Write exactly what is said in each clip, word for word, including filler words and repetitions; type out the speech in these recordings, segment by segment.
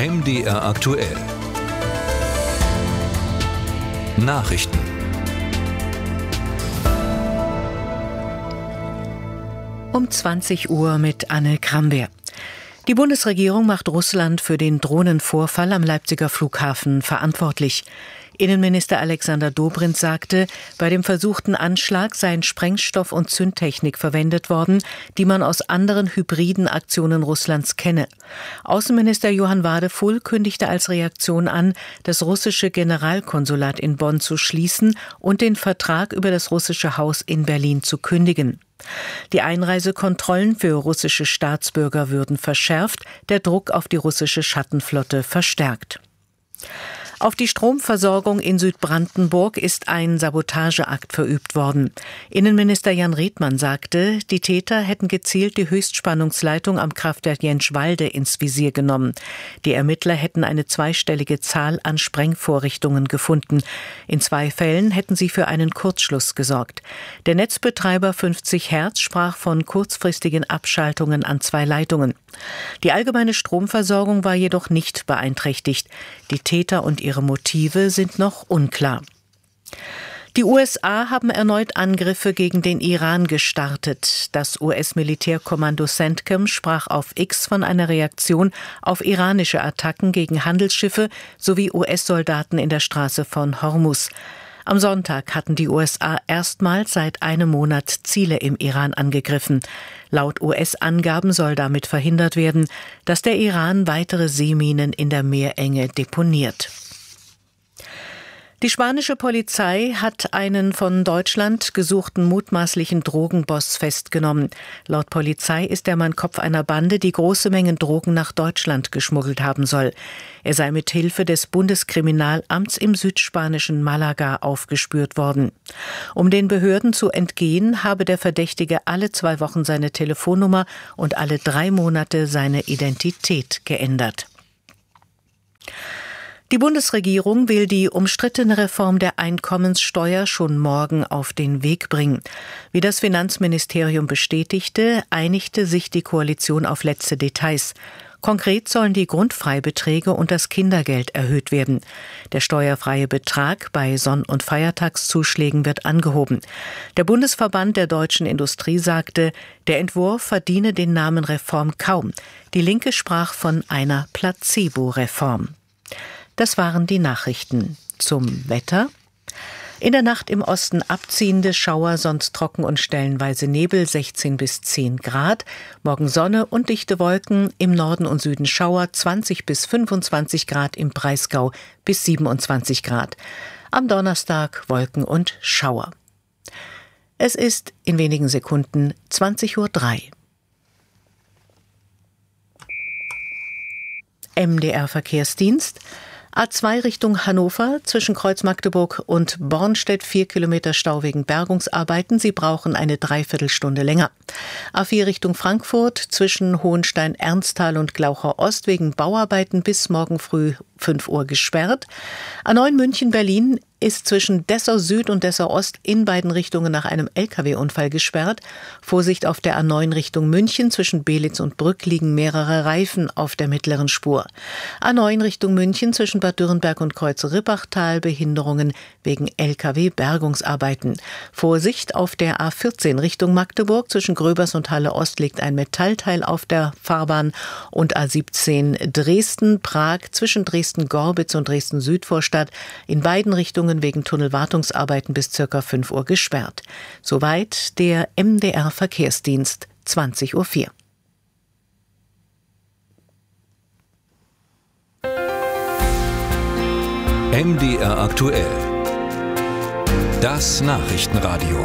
M D R aktuell. Nachrichten. Um zwanzig Uhr mit Anne Krambeer. Die Bundesregierung macht Russland für den Drohnenvorfall am Leipziger Flughafen verantwortlich. Innenminister Alexander Dobrindt sagte, bei dem versuchten Anschlag seien Sprengstoff und Zündtechnik verwendet worden, die man aus anderen hybriden Aktionen Russlands kenne. Außenminister Johann Wadefuhl kündigte als Reaktion an, das russische Generalkonsulat in Bonn zu schließen und den Vertrag über das russische Haus in Berlin zu kündigen. Die Einreisekontrollen für russische Staatsbürger würden verschärft, der Druck auf die russische Schattenflotte verstärkt. Auf die Stromversorgung in Südbrandenburg ist ein Sabotageakt verübt worden. Innenminister Jan Redmann sagte, die Täter hätten gezielt die Höchstspannungsleitung am Kraftwerk Jentschwalde ins Visier genommen. Die Ermittler hätten eine zweistellige Zahl an Sprengvorrichtungen gefunden. In zwei Fällen hätten sie für einen Kurzschluss gesorgt. Der Netzbetreiber fünfzig Hertz sprach von kurzfristigen Abschaltungen an zwei Leitungen. Die allgemeine Stromversorgung war jedoch nicht beeinträchtigt. Die Täter und ihre Ihre Motive sind noch unklar. Die U S A haben erneut Angriffe gegen den Iran gestartet. Das U S-Militärkommando CENTCOM sprach auf X von einer Reaktion auf iranische Attacken gegen Handelsschiffe sowie U S-Soldaten in der Straße von Hormuz. Am Sonntag hatten die U S A erstmals seit einem Monat Ziele im Iran angegriffen. Laut U S-Angaben soll damit verhindert werden, dass der Iran weitere Seeminen in der Meerenge deponiert. Die spanische Polizei hat einen von Deutschland gesuchten mutmaßlichen Drogenboss festgenommen. Laut Polizei ist der Mann Kopf einer Bande, die große Mengen Drogen nach Deutschland geschmuggelt haben soll. Er sei mit Hilfe des Bundeskriminalamts im südspanischen Malaga aufgespürt worden. Um den Behörden zu entgehen, habe der Verdächtige alle zwei Wochen seine Telefonnummer und alle drei Monate seine Identität geändert. Die Bundesregierung will die umstrittene Reform der Einkommenssteuer schon morgen auf den Weg bringen. Wie das Finanzministerium bestätigte, einigte sich die Koalition auf letzte Details. Konkret sollen die Grundfreibeträge und das Kindergeld erhöht werden. Der steuerfreie Betrag bei Sonn- und Feiertagszuschlägen wird angehoben. Der Bundesverband der deutschen Industrie sagte, der Entwurf verdiene den Namen Reform kaum. Die Linke sprach von einer Placebo-Reform. Das waren die Nachrichten. Zum Wetter. In der Nacht im Osten abziehende Schauer, sonst trocken und stellenweise Nebel, sechzehn bis zehn Grad. Morgen Sonne und dichte Wolken, im Norden und Süden Schauer, zwanzig bis fünfundzwanzig Grad, im Breisgau bis siebenundzwanzig Grad. Am Donnerstag Wolken und Schauer. Es ist in wenigen Sekunden zwanzig Uhr drei. M D R Verkehrsdienst. A zwei Richtung Hannover, zwischen Kreuz Magdeburg und Bornstedt, vier Kilometer Stau wegen Bergungsarbeiten. Sie brauchen eine Dreiviertelstunde länger. A vier Richtung Frankfurt, zwischen Hohenstein-Ernsthal und Glauchau Ost wegen Bauarbeiten bis morgen früh fünf Uhr gesperrt. A neun München-Berlin ist zwischen Dessau Süd und Dessau Ost in beiden Richtungen nach einem L K W-Unfall gesperrt. Vorsicht auf der A neun Richtung München, zwischen Belitz und Brück liegen mehrere Reifen auf der mittleren Spur. A neun Richtung München, zwischen Bad Dürrenberg und Kreuz-Rippachtal, Behinderungen wegen L K W-Bergungsarbeiten. Vorsicht auf der A vierzehn Richtung Magdeburg, zwischen Gröbers und Halle Ost liegt ein Metallteil auf der Fahrbahn. Und A siebzehn Dresden-Prag, zwischen Dresden-Gorbitz und Dresden-Südvorstadt in beiden Richtungen wegen Tunnelwartungsarbeiten bis ca. fünf Uhr gesperrt. Soweit der M D R Verkehrsdienst, zwanzig Uhr vier. M D R aktuell. Das Nachrichtenradio.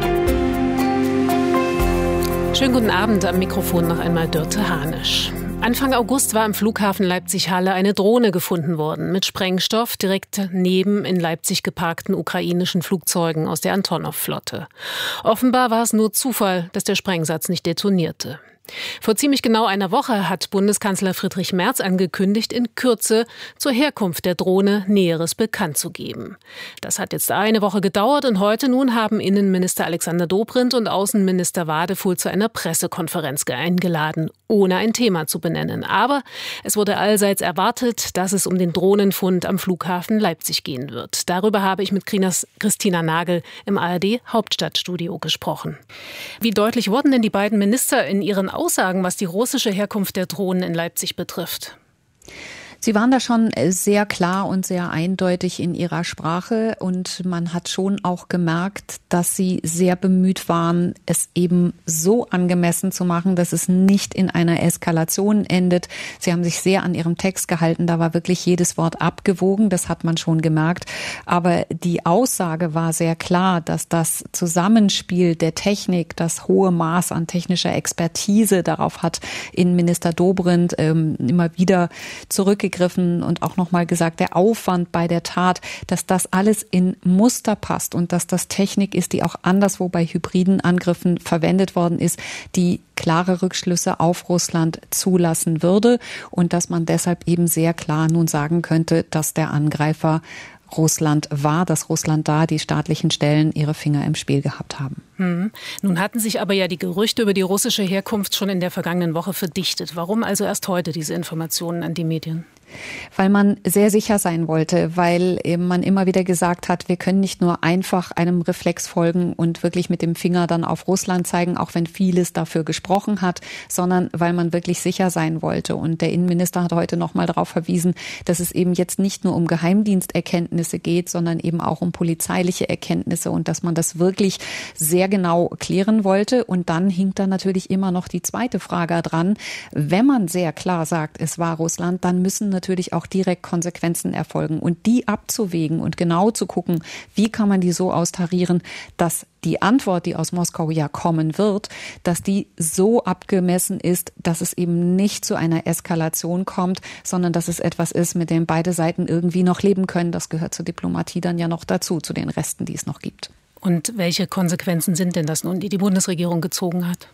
Schönen guten Abend, am Mikrofon noch einmal Dörte Hanisch. Anfang August war am Flughafen Leipzig-Halle eine Drohne gefunden worden mit Sprengstoff direkt neben in Leipzig geparkten ukrainischen Flugzeugen aus der Antonov-Flotte. Offenbar war es nur Zufall, dass der Sprengsatz nicht detonierte. Vor ziemlich genau einer Woche hat Bundeskanzler Friedrich Merz angekündigt, in Kürze zur Herkunft der Drohne Näheres bekannt zu geben. Das hat jetzt eine Woche gedauert und heute nun haben Innenminister Alexander Dobrindt und Außenminister Wadefuhl zu einer Pressekonferenz eingeladen, ohne ein Thema zu benennen. Aber es wurde allseits erwartet, dass es um den Drohnenfund am Flughafen Leipzig gehen wird. Darüber habe ich mit Christina Nagel im A R D-Hauptstadtstudio gesprochen. Wie deutlich wurden denn die beiden Minister in ihren Aussagen, was die russische Herkunft der Drohnen in Leipzig betrifft? Sie waren da schon sehr klar und sehr eindeutig in ihrer Sprache und man hat schon auch gemerkt, dass sie sehr bemüht waren, es eben so angemessen zu machen, dass es nicht in einer Eskalation endet. Sie haben sich sehr an ihrem Text gehalten, da war wirklich jedes Wort abgewogen, das hat man schon gemerkt. Aber die Aussage war sehr klar, dass das Zusammenspiel der Technik, das hohe Maß an technischer Expertise, darauf hat Innenminister Dobrindt ähm, immer wieder zurückgegriffen und auch nochmal gesagt, der Aufwand bei der Tat, dass das alles in Muster passt und dass das Technik ist, die auch anderswo bei hybriden Angriffen verwendet worden ist, die klare Rückschlüsse auf Russland zulassen würde und dass man deshalb eben sehr klar nun sagen könnte, dass der Angreifer Russland war, dass Russland da die staatlichen Stellen ihre Finger im Spiel gehabt haben. Hm. Nun hatten sich aber ja die Gerüchte über die russische Herkunft schon in der vergangenen Woche verdichtet. Warum also erst heute diese Informationen an die Medien? Weil man sehr sicher sein wollte, weil man immer wieder gesagt hat, wir können nicht nur einfach einem Reflex folgen und wirklich mit dem Finger dann auf Russland zeigen, auch wenn vieles dafür gesprochen hat, sondern weil man wirklich sicher sein wollte. Und der Innenminister hat heute nochmal darauf verwiesen, dass es eben jetzt nicht nur um Geheimdiensterkenntnisse geht, sondern eben auch um polizeiliche Erkenntnisse und dass man das wirklich sehr genau klären wollte. Und dann hinkt da natürlich immer noch die zweite Frage dran. Wenn man sehr klar sagt, es war Russland, dann müssen natürlich auch direkt Konsequenzen erfolgen und die abzuwägen und genau zu gucken, wie kann man die so austarieren, dass die Antwort, die aus Moskau ja kommen wird, dass die so abgemessen ist, dass es eben nicht zu einer Eskalation kommt, sondern dass es etwas ist, mit dem beide Seiten irgendwie noch leben können. Das gehört zur Diplomatie dann ja noch dazu, zu den Resten, die es noch gibt. Und welche Konsequenzen sind denn das nun, die die Bundesregierung gezogen hat?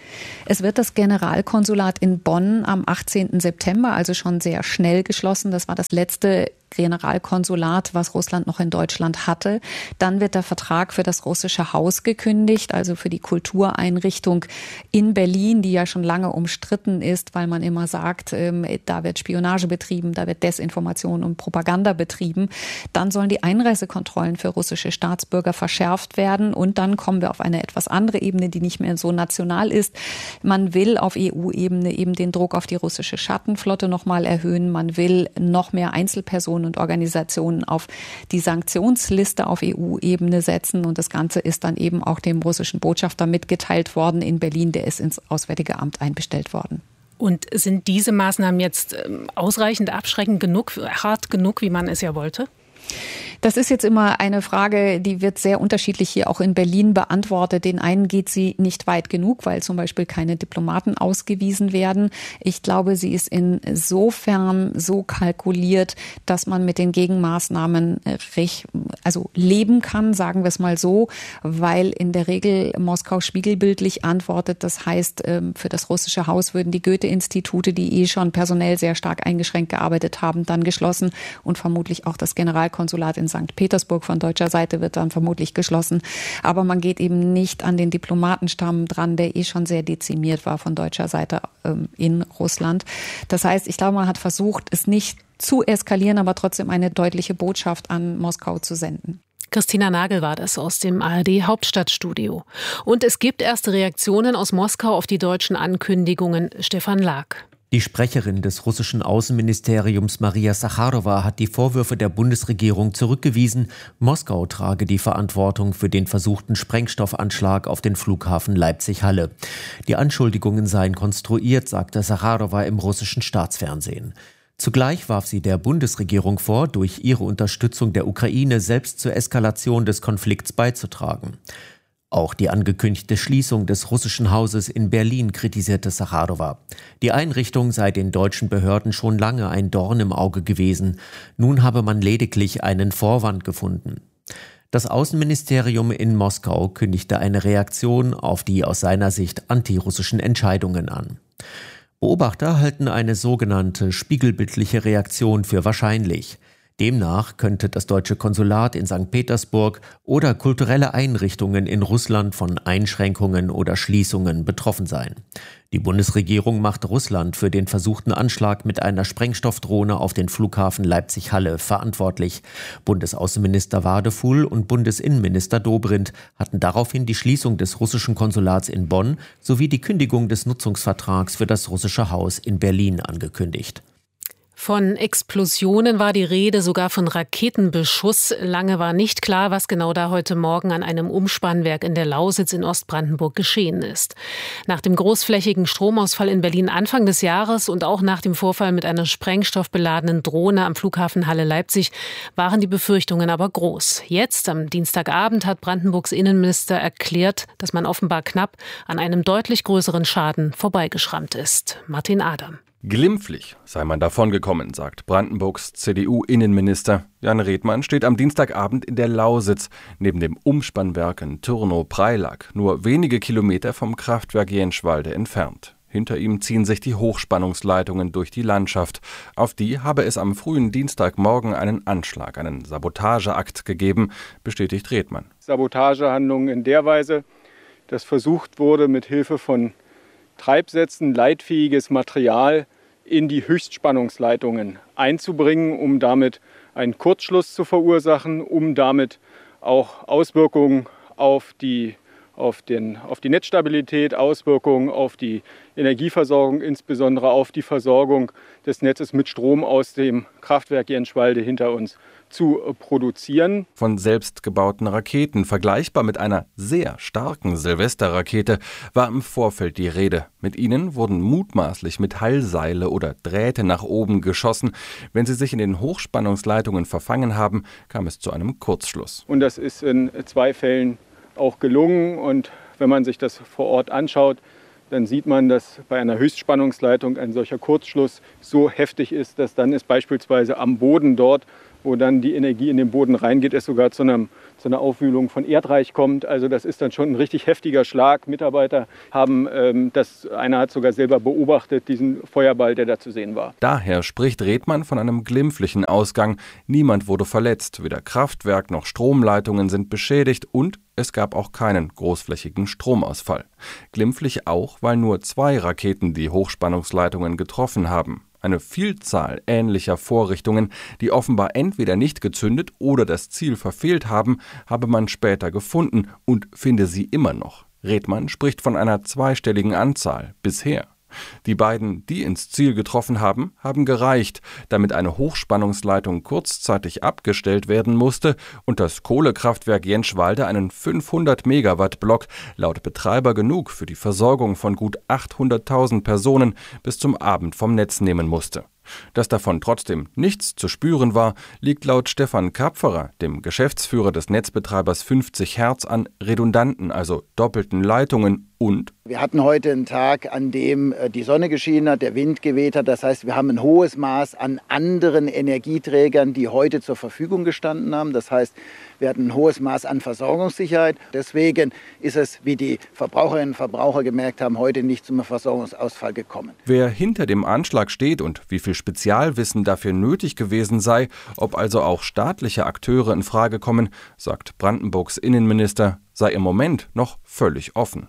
Es wird das Generalkonsulat in Bonn am achtzehnten September, also schon sehr schnell geschlossen. Das war das letzte Generalkonsulat, was Russland noch in Deutschland hatte. Dann wird der Vertrag für das russische Haus gekündigt, also für die Kultureinrichtung in Berlin, die ja schon lange umstritten ist, weil man immer sagt, ähm, da wird Spionage betrieben, da wird Desinformation und Propaganda betrieben. Dann sollen die Einreisekontrollen für russische Staatsbürger verschärft werden und dann kommen wir auf eine etwas andere Ebene, die nicht mehr so national ist. Man will auf E U-Ebene eben den Druck auf die russische Schattenflotte nochmal erhöhen. Man will noch mehr Einzelpersonen und Organisationen auf die Sanktionsliste auf E U-Ebene setzen. Und das Ganze ist dann eben auch dem russischen Botschafter mitgeteilt worden in Berlin. Der ist ins Auswärtige Amt einbestellt worden. Und sind diese Maßnahmen jetzt ausreichend abschreckend genug, hart genug, wie man es ja wollte? Das ist jetzt immer eine Frage, die wird sehr unterschiedlich hier auch in Berlin beantwortet. Den einen geht sie nicht weit genug, weil zum Beispiel keine Diplomaten ausgewiesen werden. Ich glaube, sie ist insofern so kalkuliert, dass man mit den Gegenmaßnahmen also leben kann, sagen wir es mal so, weil in der Regel Moskau spiegelbildlich antwortet. Das heißt, für das russische Haus würden die Goethe-Institute, die eh schon personell sehr stark eingeschränkt gearbeitet haben, dann geschlossen und vermutlich auch das Generalkonsulat in Sankt Petersburg von deutscher Seite wird dann vermutlich geschlossen. Aber man geht eben nicht an den Diplomatenstamm dran, der eh schon sehr dezimiert war von deutscher Seite ähm, in Russland. Das heißt, ich glaube, man hat versucht, es nicht zu eskalieren, aber trotzdem eine deutliche Botschaft an Moskau zu senden. Christina Nagel war das aus dem A R D-Hauptstadtstudio. Und es gibt erste Reaktionen aus Moskau auf die deutschen Ankündigungen. Stefan Lag. Die Sprecherin des russischen Außenministeriums Maria Sacharowa hat die Vorwürfe der Bundesregierung zurückgewiesen, Moskau trage die Verantwortung für den versuchten Sprengstoffanschlag auf den Flughafen Leipzig-Halle. Die Anschuldigungen seien konstruiert, sagte Sacharowa im russischen Staatsfernsehen. Zugleich warf sie der Bundesregierung vor, durch ihre Unterstützung der Ukraine selbst zur Eskalation des Konflikts beizutragen. Auch die angekündigte Schließung des russischen Hauses in Berlin kritisierte Sacharowa. Die Einrichtung sei den deutschen Behörden schon lange ein Dorn im Auge gewesen. Nun habe man lediglich einen Vorwand gefunden. Das Außenministerium in Moskau kündigte eine Reaktion auf die aus seiner Sicht antirussischen Entscheidungen an. Beobachter halten eine sogenannte spiegelbildliche Reaktion für wahrscheinlich. Demnach könnte das deutsche Konsulat in Sankt Petersburg oder kulturelle Einrichtungen in Russland von Einschränkungen oder Schließungen betroffen sein. Die Bundesregierung macht Russland für den versuchten Anschlag mit einer Sprengstoffdrohne auf den Flughafen Leipzig-Halle verantwortlich. Bundesaußenminister Wadefuhl und Bundesinnenminister Dobrindt hatten daraufhin die Schließung des russischen Konsulats in Bonn sowie die Kündigung des Nutzungsvertrags für das russische Haus in Berlin angekündigt. Von Explosionen war die Rede, sogar von Raketenbeschuss. Lange war nicht klar, was genau da heute Morgen an einem Umspannwerk in der Lausitz in Ostbrandenburg geschehen ist. Nach dem großflächigen Stromausfall in Berlin Anfang des Jahres und auch nach dem Vorfall mit einer sprengstoffbeladenen Drohne am Flughafen Halle-Leipzig waren die Befürchtungen aber groß. Jetzt, am Dienstagabend, hat Brandenburgs Innenminister erklärt, dass man offenbar knapp an einem deutlich größeren Schaden vorbeigeschrammt ist. Martin Adam. Glimpflich sei man davongekommen, sagt Brandenburgs C D U-Innenminister. Jan Redmann steht am Dienstagabend in der Lausitz, neben dem Umspannwerk in Türnow-Preilack, nur wenige Kilometer vom Kraftwerk Jenschwalde entfernt. Hinter ihm ziehen sich die Hochspannungsleitungen durch die Landschaft. Auf die habe es am frühen Dienstagmorgen einen Anschlag, einen Sabotageakt gegeben, bestätigt Redmann. Sabotagehandlungen in der Weise, dass versucht wurde, mit Hilfe von Treibsätzen leitfähiges Material in die Höchstspannungsleitungen einzubringen, um damit einen Kurzschluss zu verursachen, um damit auch Auswirkungen auf die, auf den, auf die Netzstabilität, Auswirkungen auf die Energieversorgung, insbesondere auf die Versorgung des Netzes mit Strom aus dem Kraftwerk Jenschwalde hinter uns zu produzieren. Von selbstgebauten Raketen, vergleichbar mit einer sehr starken Silvesterrakete, war im Vorfeld die Rede. Mit ihnen wurden mutmaßlich Metallseile oder Drähte nach oben geschossen. Wenn sie sich in den Hochspannungsleitungen verfangen haben, kam es zu einem Kurzschluss. Und das ist in zwei Fällen auch gelungen. Und wenn man sich das vor Ort anschaut, dann sieht man, dass bei einer Höchstspannungsleitung ein solcher Kurzschluss so heftig ist, dass dann es beispielsweise am Boden dort, wo dann die Energie in den Boden reingeht, es sogar zu, einem, zu einer Aufwühlung von Erdreich kommt. Also das ist dann schon ein richtig heftiger Schlag. Mitarbeiter haben ähm, das, einer hat sogar selber beobachtet, diesen Feuerball, der da zu sehen war. Daher spricht Redmann von einem glimpflichen Ausgang. Niemand wurde verletzt, weder Kraftwerk noch Stromleitungen sind beschädigt und es gab auch keinen großflächigen Stromausfall. Glimpflich auch, weil nur zwei Raketen die Hochspannungsleitungen getroffen haben. Eine Vielzahl ähnlicher Vorrichtungen, die offenbar entweder nicht gezündet oder das Ziel verfehlt haben, habe man später gefunden und finde sie immer noch. Redmann spricht von einer zweistelligen Anzahl bisher. Die beiden, die ins Ziel getroffen haben, haben gereicht, damit eine Hochspannungsleitung kurzzeitig abgestellt werden musste und das Kohlekraftwerk Jenschwalde einen fünfhundert Megawatt Block, laut Betreiber genug für die Versorgung von gut achthunderttausend Personen, bis zum Abend vom Netz nehmen musste. Dass davon trotzdem nichts zu spüren war, liegt laut Stefan Kapferer, dem Geschäftsführer des Netzbetreibers fünfzig Hertz, an redundanten, also doppelten Leitungen und wir hatten heute einen Tag, an dem die Sonne geschienen hat, der Wind geweht hat. Das heißt, wir haben ein hohes Maß an anderen Energieträgern, die heute zur Verfügung gestanden haben. Das heißt, wir hatten ein hohes Maß an Versorgungssicherheit. Deswegen ist es, wie die Verbraucherinnen und Verbraucher gemerkt haben, heute nicht zum Versorgungsausfall gekommen. Wer hinter dem Anschlag steht und wie viel Spezialwissen dafür nötig gewesen sei, ob also auch staatliche Akteure in Frage kommen, sagt Brandenburgs Innenminister, sei im Moment noch völlig offen.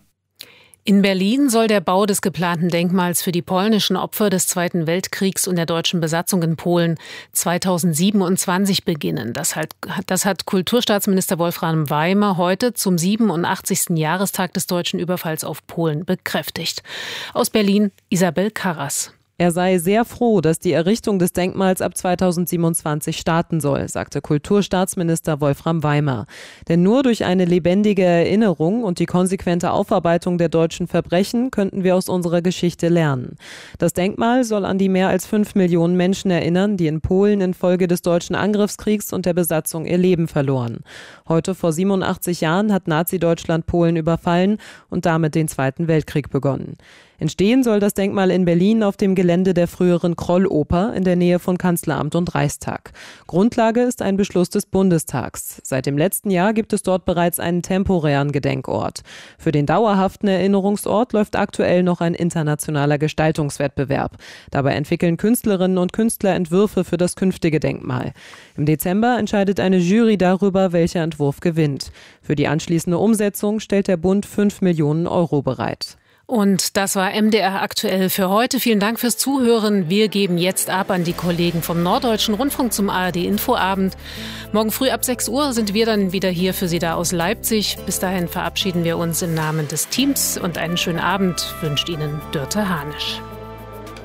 In Berlin soll der Bau des geplanten Denkmals für die polnischen Opfer des Zweiten Weltkriegs und der deutschen Besatzung in Polen zweitausendsiebenundzwanzig beginnen. Das hat, das hat Kulturstaatsminister Wolfram Weimer heute zum siebenundachtzigsten Jahrestag des deutschen Überfalls auf Polen bekräftigt. Aus Berlin Isabel Karras. Er sei sehr froh, dass die Errichtung des Denkmals ab zweitausendsiebenundzwanzig starten soll, sagte Kulturstaatsminister Wolfram Weimer. Denn nur durch eine lebendige Erinnerung und die konsequente Aufarbeitung der deutschen Verbrechen könnten wir aus unserer Geschichte lernen. Das Denkmal soll an die mehr als fünf Millionen Menschen erinnern, die in Polen infolge des deutschen Angriffskriegs und der Besatzung ihr Leben verloren. Heute vor siebenundachtzig Jahren hat Nazi-Deutschland Polen überfallen und damit den Zweiten Weltkrieg begonnen. Entstehen soll das Denkmal in Berlin auf dem Gelände der früheren Krolloper in der Nähe von Kanzleramt und Reichstag. Grundlage ist ein Beschluss des Bundestags. Seit dem letzten Jahr gibt es dort bereits einen temporären Gedenkort. Für den dauerhaften Erinnerungsort läuft aktuell noch ein internationaler Gestaltungswettbewerb. Dabei entwickeln Künstlerinnen und Künstler Entwürfe für das künftige Denkmal. Im Dezember entscheidet eine Jury darüber, welcher Entwurf gewinnt. Für die anschließende Umsetzung stellt der Bund fünf Millionen Euro bereit. Und das war M D R aktuell für heute. Vielen Dank fürs Zuhören. Wir geben jetzt ab an die Kollegen vom Norddeutschen Rundfunk zum A R D-Infoabend. Morgen früh ab sechs Uhr sind wir dann wieder hier für Sie da aus Leipzig. Bis dahin verabschieden wir uns im Namen des Teams und einen schönen Abend wünscht Ihnen Dörte Hanisch.